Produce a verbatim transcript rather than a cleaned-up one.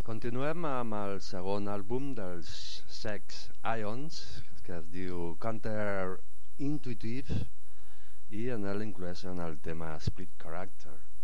Continuem amb el segon àlbum dels Sex Ions, que es diu Counter Intuitive, i en ell incloeixen el tema Split Character.